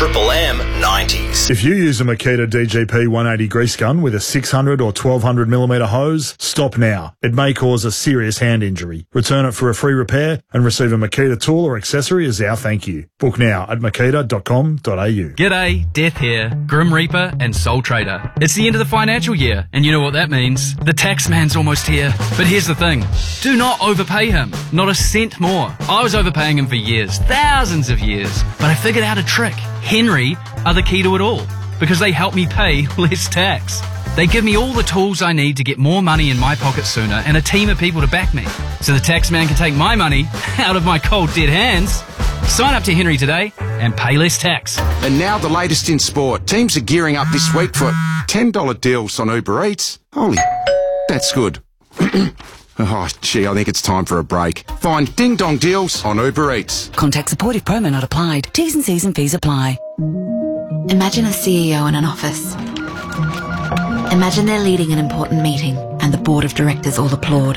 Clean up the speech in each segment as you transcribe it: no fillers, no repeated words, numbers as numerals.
Triple M 90s. If you use a Makita DGP 180 grease gun with a 600 or 1200mm hose, stop now. It may cause a serious hand injury. Return it for a free repair and receive a Makita tool or accessory as our thank you. Book now at makita.com.au. G'day, Death here, Grim Reaper and Soul Trader. It's the end of the financial year, and you know what that means. The tax man's almost here. But here's the thing. Do not overpay him. Not a cent more. I was overpaying him for years, thousands of years. But I figured out a trick. Henry are the key to it all, because they help me pay less tax. They give me all the tools I need to get more money in my pocket sooner and a team of people to back me, so the tax man can take my money out of my cold dead hands. Sign up to Henry today and pay less tax. And now the latest in sport. Teams are gearing up this week for $10 deals on Uber Eats. Holy, that's good. Oh, gee, I think it's time for a break. Find Ding Dong deals on Uber Eats. Contact support if promo not applied. T's and C's and fees apply. Imagine a CEO in an office. Imagine they're leading an important meeting and the board of directors all applaud.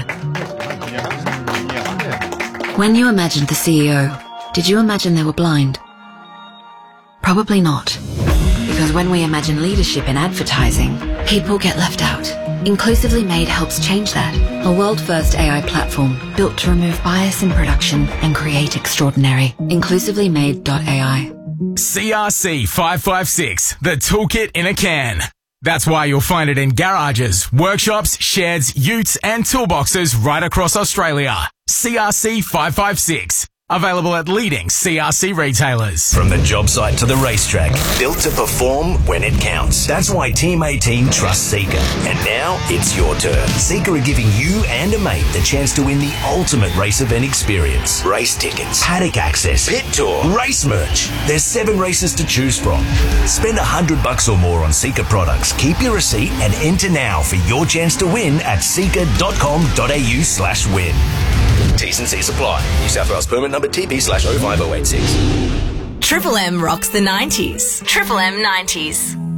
When you imagined the CEO, did you imagine they were blind? Probably not. Because when we imagine leadership in advertising, people get left out. Inclusively Made helps change that. A world-first AI platform built to remove bias in production and create extraordinary. InclusivelyMade.ai. CRC 556, the toolkit in a can. That's why you'll find it in garages, workshops, sheds, utes and toolboxes right across Australia. CRC 556. Available at leading CRC retailers. From the job site to the racetrack, built to perform when it counts. That's why Team 18 trusts Seeker. And now it's your turn. Seeker are giving you and a mate the chance to win the ultimate race event experience. Race tickets, paddock access, pit tour, race merch. There's 7 races to choose from. Spend $100 or more on Seeker products. Keep your receipt and enter now for your chance to win at seeker.com.au/win. T's and C's apply. New South Wales permit number TP/05086. Triple M rocks the 90s. Triple M 90s.